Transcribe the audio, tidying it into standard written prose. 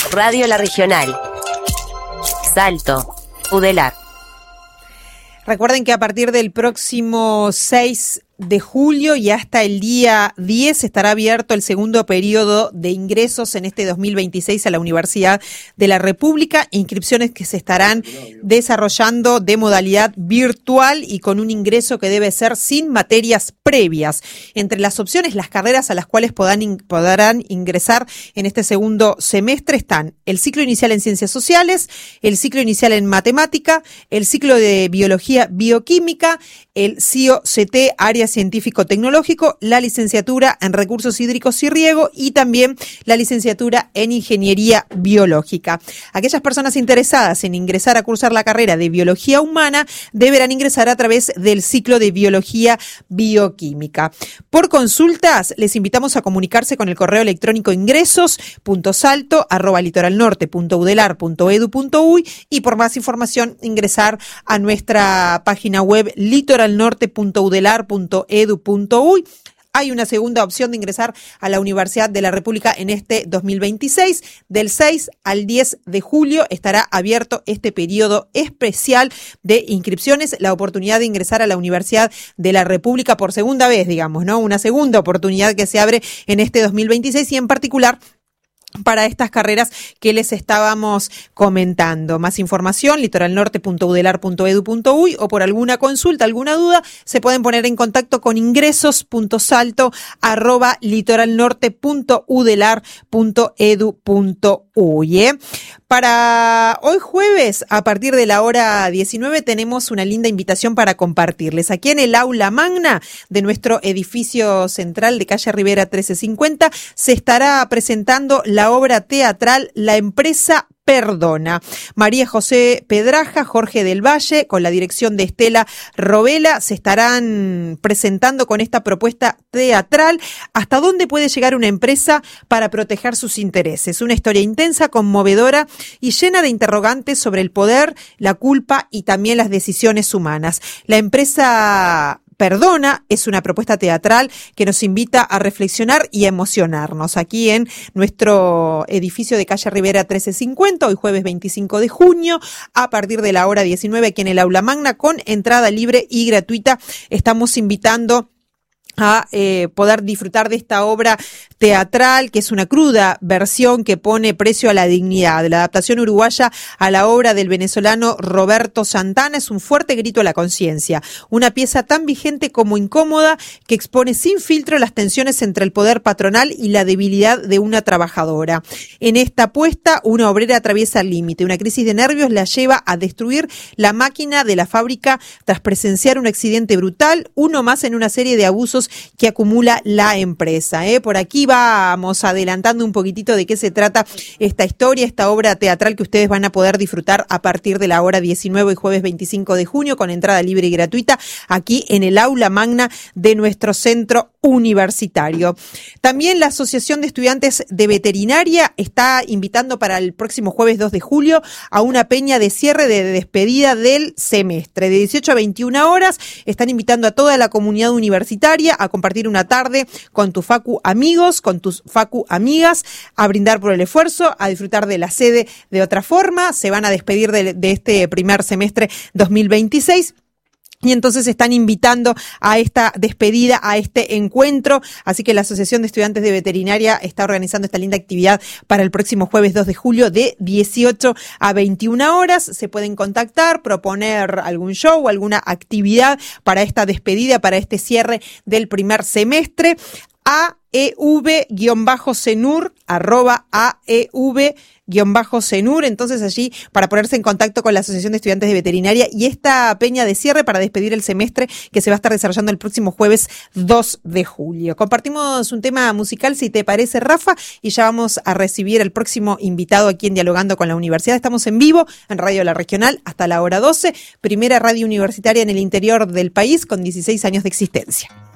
Radio La Regional. Salto, Udelar. Recuerden que a partir del próximo 6 de julio y hasta el día 10 estará abierto el segundo periodo de ingresos en este 2026 a la Universidad de la República, inscripciones que se estarán desarrollando de modalidad virtual y con un ingreso que debe ser sin materias previas. Entre las opciones, las carreras a las cuales podrán ingresar en este segundo semestre están el ciclo inicial en Ciencias Sociales, el ciclo inicial en Matemática, el ciclo de Biología Bioquímica, el CIO-CT, área científico-tecnológico, la licenciatura en Recursos Hídricos y Riego y también la licenciatura en Ingeniería Biológica. Aquellas personas interesadas en ingresar a cursar la carrera de Biología Humana deberán ingresar a través del ciclo de Biología Bioquímica. Por consultas, les invitamos a comunicarse con el correo electrónico ingresos.salto@litoralnorte.udelar.edu.uy y por más información ingresar a nuestra página web litoralnorte.udelar.edu.uy. Hay una segunda opción de ingresar a la Universidad de la República en este 2026. Del 6 al 10 de julio estará abierto este periodo especial de inscripciones, la oportunidad de ingresar a la Universidad de la República por segunda vez, digamos, ¿no? Una segunda oportunidad que se abre en este 2026 y en particular para estas carreras que les estábamos comentando. Más información, litoralnorte.udelar.edu.uy o por alguna consulta, alguna duda, se pueden poner en contacto con ingresos.salto@litoralnorte.udelar.edu.uy. Para hoy jueves, a partir de la hora 19, tenemos una linda invitación para compartirles. Aquí en el aula magna de nuestro edificio central de calle Rivera 1350 se estará presentando la obra teatral La Empresa Perdona. María José Pedraja, Jorge del Valle, con la dirección de Estela Robela, se estarán presentando con esta propuesta teatral hasta dónde puede llegar una empresa para proteger sus intereses. Una historia intensa, conmovedora y llena de interrogantes sobre el poder, la culpa y también las decisiones humanas. La Empresa Perdona es una propuesta teatral que nos invita a reflexionar y a emocionarnos aquí en nuestro edificio de calle Rivera 1350, hoy jueves 25 de junio, a partir de la hora 19 aquí en el aula magna con entrada libre y gratuita. Estamos invitando a poder disfrutar de esta obra teatral, que es una cruda versión que pone precio a la dignidad. La adaptación uruguaya a la obra del venezolano Roberto Santana es un fuerte grito a la conciencia. Una pieza tan vigente como incómoda que expone sin filtro las tensiones entre el poder patronal y la debilidad de una trabajadora. En esta apuesta, una obrera atraviesa el límite. Una crisis de nervios la lleva a destruir la máquina de la fábrica tras presenciar un accidente brutal, uno más en una serie de abusos que acumula la empresa. Por aquí vamos adelantando un poquitito de qué se trata esta historia, esta obra teatral que ustedes van a poder disfrutar a partir de la hora 19 y jueves 25 de junio con entrada libre y gratuita aquí en el aula magna de nuestro centro universitario. También la Asociación de Estudiantes de Veterinaria está invitando para el próximo jueves 2 de julio a una peña de cierre de despedida del semestre. De 18 a 21 horas están invitando a toda la comunidad universitaria a compartir una tarde con tus facu amigos, con tus facu amigas, a brindar por el esfuerzo, a disfrutar de la sede de otra forma. Se van a despedir de este primer semestre 2026. Y entonces están invitando a esta despedida, a este encuentro. Así que la Asociación de Estudiantes de Veterinaria está organizando esta linda actividad para el próximo jueves 2 de julio de 18 a 21 horas. Se pueden contactar, proponer algún show, alguna actividad para esta despedida, para este cierre del primer semestre. AEV-CENUR, @AEV-CENUR, entonces allí para ponerse en contacto con la Asociación de Estudiantes de Veterinaria y esta peña de cierre para despedir el semestre que se va a estar desarrollando el próximo jueves 2 de julio. Compartimos un tema musical, si te parece, Rafa, y ya vamos a recibir el próximo invitado aquí en Dialogando con la Universidad. Estamos en vivo en Radio La Regional hasta la hora 12, primera radio universitaria en el interior del país con 16 años de existencia.